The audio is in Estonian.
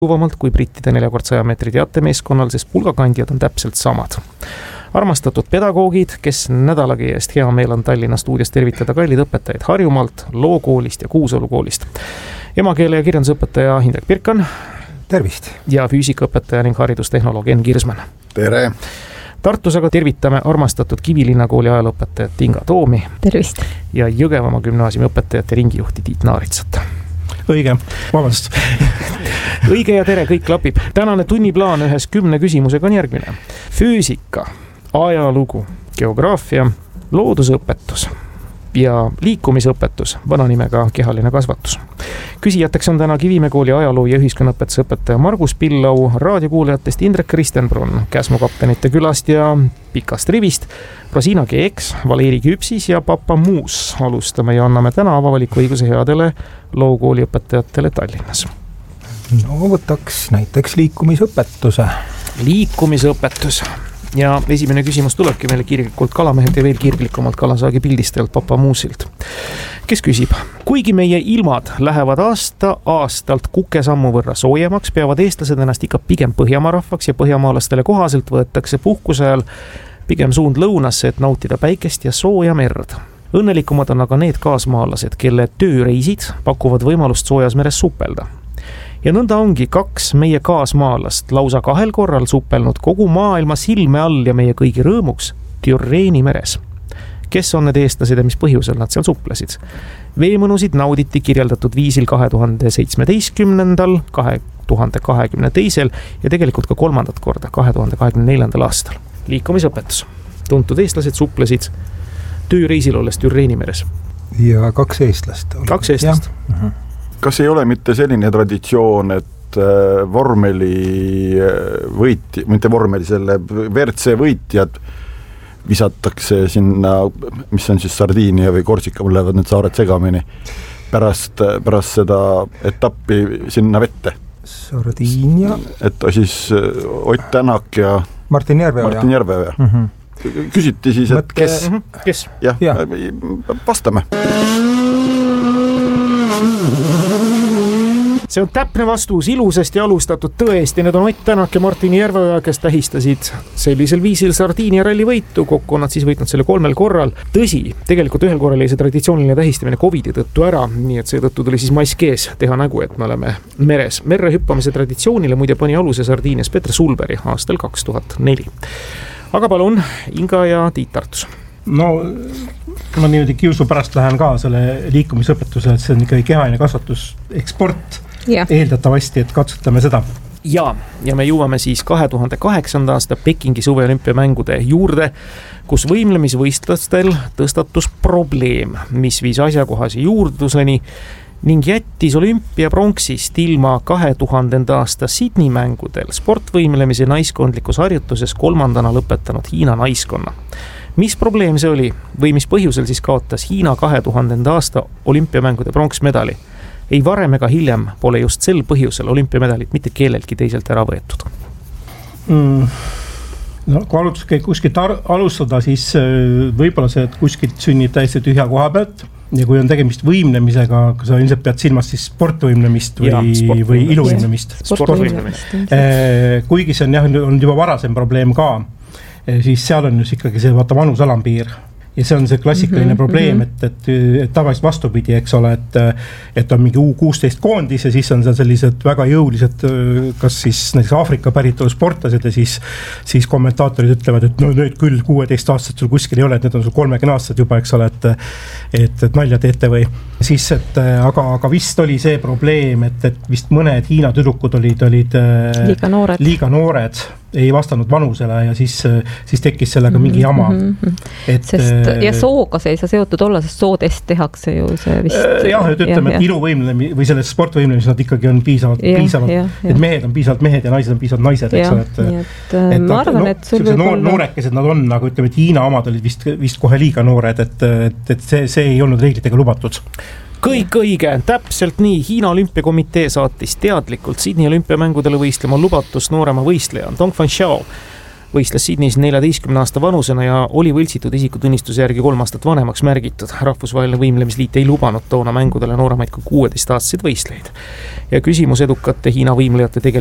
sujuvamalt kui brittide 4x100 meetri teatemeeskonnal, sest pulgakandjad on täpselt samad. Armastatud pedagoogid, kes nädalagi eest hea meel on Tallinna stuudios tervitada kallid õpetajaid Harjumaalt, Loo koolist ja Kuusalu koolist. Emakeele ja kirjandusõpetaja Hindrek Pirkan. Tervist! Ja füüsikaõpetaja ning haridustehnoloog Enn Kirsman. Tere! Tartus aga tervitame armastatud Kivilinna kooli ajalooõpetajat Inga Toomi. Tervist! Ja Jõgevamaa gümnaasiumi õpetajate ringijuhti Tiit Naaritsat. Õige, vabandust. Õige ja tere, kõik klapib. Tänane tunniplaan ühes 10 küsimusega on järgmine. Füüsika, ajalugu, geograafia, loodusõpetus ja liikumisõpetus, vana nimega kehaline kasvatus. Küsijateks on täna Kivimäe kooli ajaloo ja ühiskonnaõpetuse õpetaja Margus Pillau, raadiokuulajatest Indrek Kristenbrunn, Käsmu kaptenite külast ja Pikast rivist, Rosina Keeks, Valeri Küpsis ja Papa Muus. Alustame ja anname täna avaliku õiguse headele Loo kooli õpetajatele Tallinnas. No võtaks näiteks liikumisõpetuse. Liikumisõpetus. Ja esimene küsimus tulebki meile kirglikult Kalamehelt ja veel kirglikumalt Kalasaagi pildistelt Papa Muusilt, kes küsib: kuigi meie ilmad lähevad aastalt kukesammu võrra soojemaks, peavad eestlased ennast ikka pigem põhjamaa rahvaks ja põhjamaalastele kohaselt võetakse puhkuse ajal pigem suund lõunasse, et nautida päikest ja sooja merd. Õnnelikumad on aga need kaasmaalased, kelle tööreisid pakuvad võimalust soojas meres supelda. Ja nõnda ongi 2 meie kaasmaalast lausa 2 korral supelnud kogu maailma silme all ja meie kõigi rõõmuks Tyrrheni meres. Kes on need eestlased ja mis põhjusel nad seal suplesid? Veemõnusid nauditi kirjeldatud viisil 2017, 2022 ja tegelikult ka 3. korda 2024. aastal. Liikumisõpetus. Tuntud eestlased suplesid tööreisil olles Tyrrheni meres. Ja 2 eestlast. 2 eestlast. Kas ei ole mitte selline traditsioon, et vormeli võiti, mitte vormeli, selle WRC võitjad visatakse sinna, mis on siis Sardiinia või Korsika, mul lähevad need saared segamini, pärast seda etappi sinna vette? Sardiinia. Et siis Ott Tänak ja Martin Järveoja. Küsiti siis, et kes? Jah, vastame. See on täpne vastus, ilusasti alustatud tõesti. Need on Ott Tänak ja Martin Järveoja, kes tähistasid sellisel viisil Sardiinia ralli võitu. Kokku on nad siis võitnud selle 3 korral. Tõsi, tegelikult 1 korral jäi see traditsiooniline tähistamine COVID-i tõttu ära, nii et seetõttu tuli siis mask ees teha nägu, et me oleme meres. Merre hüppamise traditsioonile muide pani aluse Sardiinias Petre Sulberi aastal 2004. Aga palun, Inga ja Tiit Tartus. No, ma niimoodi kiusu pärast lähen ka selle liikumisõpetuse, et see on ikkagi kehaline kasvatus eksport. Eeldatavasti, et katsutame seda. Ja me jõuame siis 2008. aasta Pekingi suveolümpiamängude juurde, kus võimlemisvõistlustel tõstatus probleem, mis viis asjakohase juurdluseni ning jättis olümpiapronksist ilma 2000. aasta Sydney mängudel sportvõimlemise naiskondlikus harjutuses 3. lõpetanud Hiina naiskonna. Mis probleem see oli või mis põhjusel siis kaotas Hiina 2000. aasta olümpiamängude pronksmedali? Ei varem ega hiljem pole just sel põhjusel olümpiamedalit mitte kelleltki teiselt ära võetud. No, kui kuskilt alustada, siis võib-olla see, et kuskilt sünnib täiesti tühja koha pealt ja kui on tegemist võimlemisega, sa ilmselt pead silmas siis sportvõimlemist või iluvõimlemist. Kuigi see on juba varasem probleem ka, siis seal on just ikkagi see vanusalampiir. Ja see on see klassikaline probleem, et tavaliselt vastupidi, eks ole, et on mingi U16 koondis ja siis on seal sellised väga jõulised, kas siis näiteks Aafrika päritolu sportlased ja siis kommentaatorid ütlevad, et no nüüd küll 16 aastat sul kuskil ei ole, et need on sul 30 aastat juba, eks ole, et nalja teete või siis, aga vist oli see probleem, et vist mõned Hiina tüdrukud olid liiga noored, ei vastanud vanusele ja siis tekkis sellega mingi jama. Ja sooga see ei saa seotud olla, sest sootest tehakse ju see vist. Jah, et ütleme, et iluvõimlemine või selles sportvõimlemises nad ikkagi on piisavalt, et mehed on piisavalt mehed ja naised on piisavalt naised, eks ole. Ma arvan, et sul võib olla... Noorekesed nad on, nagu ütleme, et Hiina omad olid vist kohe liiga noored, et see ei olnud reeglitega lubatud. Kõik õige, täpselt nii. Hiina olümpiakomitee saatis teadlikult Sydney olümpiamängudele võistlema lubatus noorema võistleja Dong Fan Xiao võistles Sydneys 14 aasta vanusena ja oli võltsitud isikutunnistuse järgi 3 aastat vanemaks märgitud. Rahvusvaheline võimlemisliit ei lubanud toona mängudele nooremaid kui 16-aastaseid võistleid. Ja küsimus edukate Hiina võimlejate